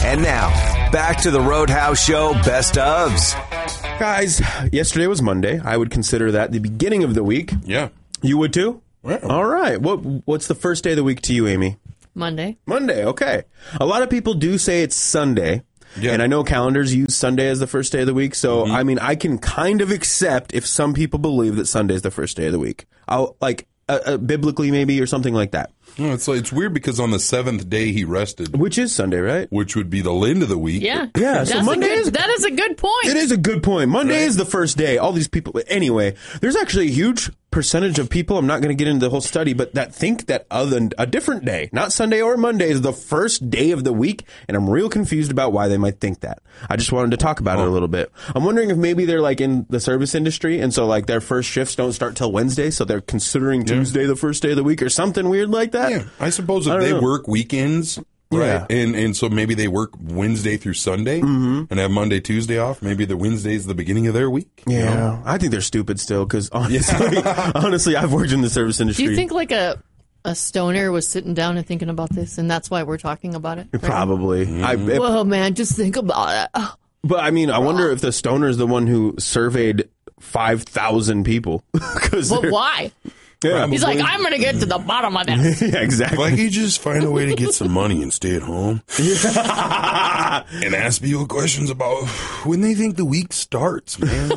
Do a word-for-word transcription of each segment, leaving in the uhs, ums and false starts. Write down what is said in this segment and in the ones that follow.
And now, back to the Roadhouse Show Best Ofs. Guys, yesterday was Monday. I would consider that the beginning of the week. Yeah. You would too? Yeah. All right. What What's the first day of the week to you, Amy? Monday. Monday, okay. A lot of people do say it's Sunday. Yeah. And I know calendars use Sunday as the first day of the week. So, mm-hmm. I mean, I can kind of accept if some people believe that Sunday is the first day of the week. I'll, like, uh, uh, biblically maybe or something like that. No, it's like, it's weird because on the seventh day he rested. Which is Sunday, right? Which would be the end of the week. Yeah. Yeah, so That's Monday a good, is... That is a good point. It is a good point. Monday Right. is the first day. All these people... Anyway, there's actually a huge percentage of people, I'm not going to get into the whole study, but that think that other a different day, not Sunday or Monday, is the first day of the week, and I'm real confused about why they might think that. I just wanted to talk about oh. it a little bit. I'm wondering if maybe they're like in the service industry, and so like their first shifts don't start till Wednesday, so they're considering yeah. Tuesday the first day of the week or something weird like that. Yeah, I suppose if they know. work weekends... Right, yeah. and and so maybe they work Wednesday through Sunday mm-hmm. and have Monday, Tuesday off. Maybe the Wednesday's the beginning of their week. Yeah, you know? I think they're stupid still because honestly, yeah. honestly, I've worked in the service industry. Do you think like a a stoner was sitting down and thinking about this, and that's why we're talking about it? Right? Probably. Mm-hmm. I, if, Whoa, man, just think about it. Oh. But I mean, I wonder if the stoner is the one who surveyed five thousand people. But why? Yeah. He's like, I'm going to get to the bottom of this. Yeah, exactly. Why can't you just find a way to get some money and stay at home? And ask people questions about when they think the week starts, man.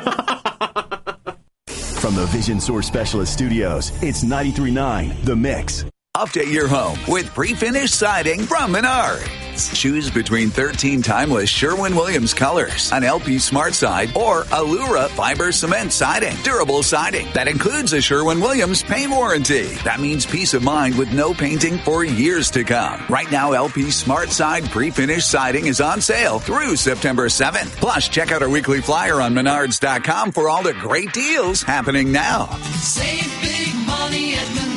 From the Vision Source Specialist Studios, it's ninety-three point nine The Mix. Update your home with pre-finished siding from Menards. Choose between thirteen timeless Sherwin-Williams colors, an L P Smart Side, or Allura Fiber Cement Siding. Durable siding that includes a Sherwin-Williams paint warranty. That means peace of mind with no painting for years to come. Right now, L P Smart Side pre-finished siding is on sale through September seventh. Plus, check out our weekly flyer on Menards dot com for all the great deals happening now. Save big money at Menards.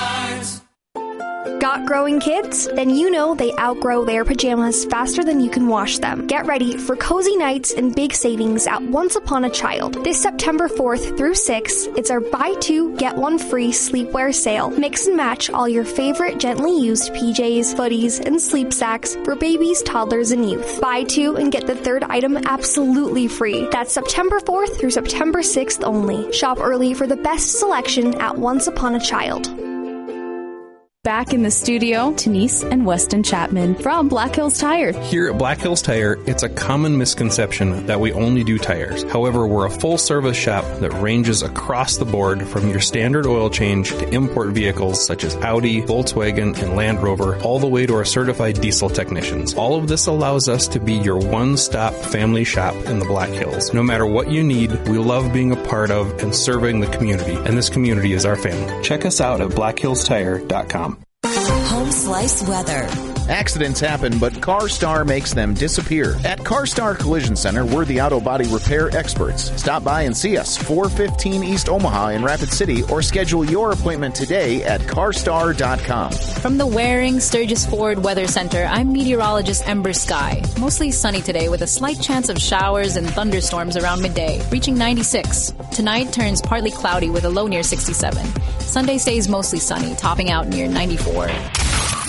Got growing kids? Then you know they outgrow their pajamas faster than you can wash them. Get ready for cozy nights and big savings at Once Upon a Child. This September fourth through sixth, it's our buy two, get one free sleepwear sale. Mix and match all your favorite gently used P Js, footies, and sleep sacks for babies, toddlers, and youth. Buy two and get the third item absolutely free. That's September fourth through September sixth only. Shop early for the best selection at Once Upon a Child. Back in the studio, Denise and Weston Chapman from Black Hills Tire. Here at Black Hills Tire, it's a common misconception that we only do tires. However, we're a full-service shop that ranges across the board from your standard oil change to import vehicles such as Audi, Volkswagen, and Land Rover, all the way to our certified diesel technicians. All of this allows us to be your one-stop family shop in the Black Hills. No matter what you need, we love being a part of and serving the community, and this community is our family. Check us out at black hills tire dot com. Home Slice Weather. Accidents happen, but CarStar makes them disappear. At CarStar Collision Center, we're the auto body repair experts. Stop by and see us, four fifteen East Omaha in Rapid City, or schedule your appointment today at car star dot com. From the Waring Sturgis Ford Weather Center, I'm meteorologist Ember Sky. Mostly sunny today with a slight chance of showers and thunderstorms around midday, reaching ninety-six. Tonight turns partly cloudy with a low near sixty-seven. Sunday stays mostly sunny, topping out near ninety-four.